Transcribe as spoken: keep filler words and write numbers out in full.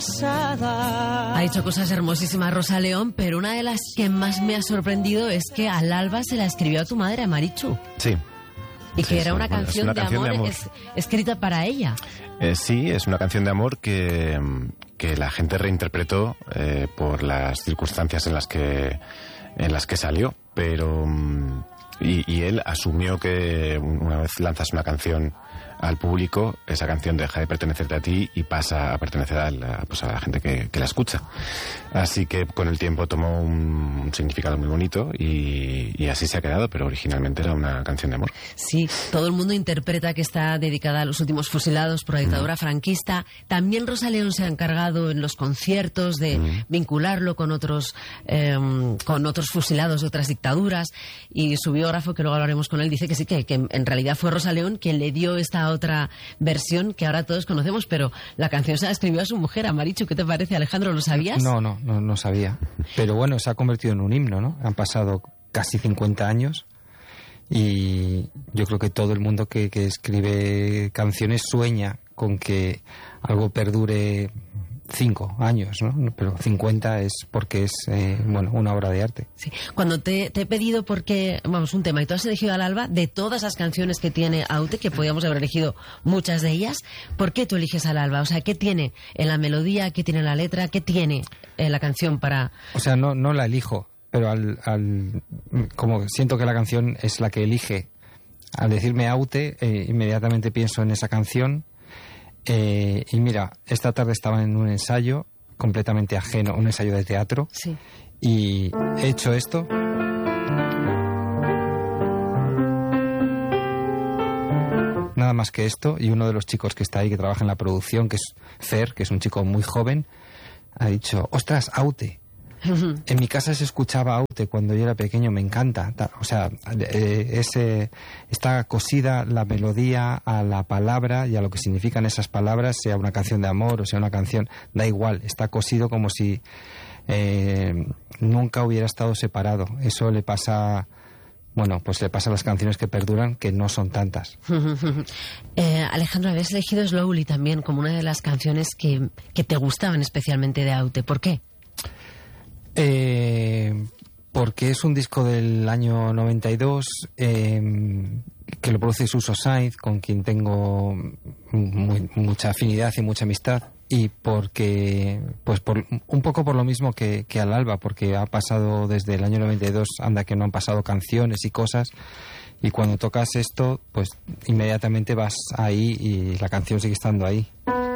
Ha hecho cosas hermosísimas Rosa León, pero una de las que más me ha sorprendido es que al alba se la escribió a tu madre, a Marichu. Sí. Y que sí, era sí. una, Bueno, canción, una de canción amor, de amor. Es, escrita para ella. Eh, sí, es una canción de amor que, que la gente reinterpretó eh, por las circunstancias en las que en las que salió, pero y, y él asumió que una vez lanzas una canción al público, esa canción deja de pertenecerte a ti y pasa a pertenecer a la, pues a la gente que, que la escucha. Así que con el tiempo tomó un, un significado muy bonito y, y así se ha quedado, pero originalmente era una canción de amor. Sí, todo el mundo interpreta que está dedicada a los últimos fusilados por la dictadura mm. franquista. También Rosa León se ha encargado en los conciertos de mm. vincularlo con otros eh, con otros fusilados de otras dictaduras, y su biógrafo, que luego hablaremos con él, dice que sí, que, que en realidad fue Rosa León quien le dio esta otra versión que ahora todos conocemos, pero la canción se la escribió a su mujer, a Marichu. ¿Qué te parece, Alejandro? ¿Lo sabías? No, no, no, no sabía. Pero bueno, se ha convertido en un himno, ¿no? Han pasado casi cincuenta años y yo creo que todo el mundo que, que escribe canciones sueña con que algo perdure cinco años, ¿no? Pero cincuenta es porque es, eh, bueno, una obra de arte. Sí. Cuando te, te he pedido porque, vamos, un tema, y tú has elegido al alba, de todas las canciones que tiene Aute, que podíamos haber elegido muchas de ellas, ¿por qué tú eliges al alba? O sea, ¿qué tiene en la melodía, qué tiene en la letra, qué tiene en la canción para...? O sea, no, no la elijo, pero al, al, como siento que la canción es la que elige, al decirme Aute, eh, inmediatamente pienso en esa canción. Eh, y mira, esta tarde estaba en un ensayo completamente ajeno, un ensayo de teatro, sí. Y he hecho esto. Nada más que esto, y uno de los chicos que está ahí, que trabaja en la producción, que es Fer, que es un chico muy joven, ha dicho, ostras, Aute. En mi casa se escuchaba Aute cuando yo era pequeño, me encanta. O sea, eh, ese, está cosida la melodía a la palabra y a lo que significan esas palabras, sea una canción de amor o sea una canción, da igual, está cosido como si eh, nunca hubiera estado separado. Eso le pasa, bueno, pues le pasa a las canciones que perduran, que no son tantas. eh, Alejandro, habías elegido Slowly también como una de las canciones que, que te gustaban especialmente de Aute. ¿Por qué? Eh, porque es un disco del año noventa y dos, eh, que lo produce Suso Sainz, con quien tengo muy, mucha afinidad y mucha amistad, y porque, pues por, un poco por lo mismo que, que al alba, porque ha pasado desde el año noventa y dos, anda que no han pasado canciones y cosas, y cuando tocas esto, pues inmediatamente vas ahí y la canción sigue estando ahí.